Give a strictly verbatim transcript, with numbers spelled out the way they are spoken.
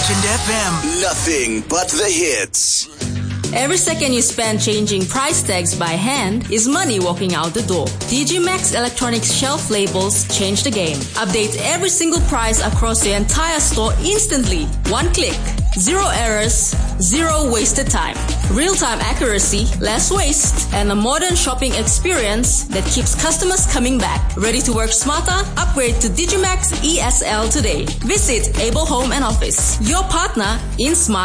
Legend F M. Nothing but the hits. Every second you spend changing price tags by hand is money walking out the door. D G Max Electronics shelf labels change the game. Update every single price across the entire store instantly. One click. Zero errors, zero wasted time. Real-time accuracy, less waste, and a modern shopping experience that keeps customers coming back. Ready to work smarter? Upgrade to Digimax E S L today. Visit Able Home and Office, your partner in smart